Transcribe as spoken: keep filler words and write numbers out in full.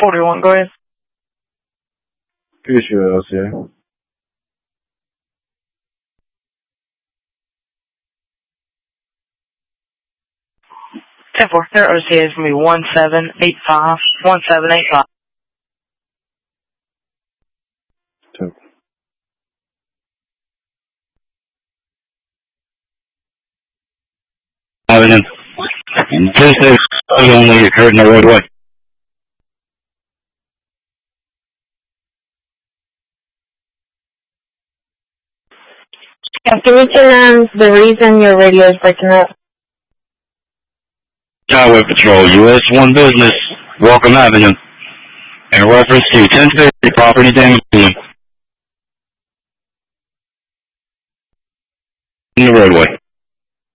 forty-one, go ahead. Future L C A. ten four, their O C A is going to be one seven eight five, one seven eight five. Two. Avenue. This is only occurred in the roadway. Yeah, can you tell them the reason your radio is breaking up? Highway Patrol, U S one Business, Welcome Avenue. In reference to ten fifty property damage in the roadway.